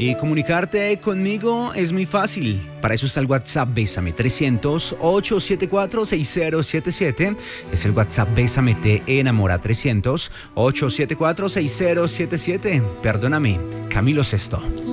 Y comunicarte conmigo es muy fácil. Para eso está el WhatsApp Bésame 300-874-6077. Es el WhatsApp Bésame Te Enamora 300-874-6077. Perdóname, Camilo Sesto.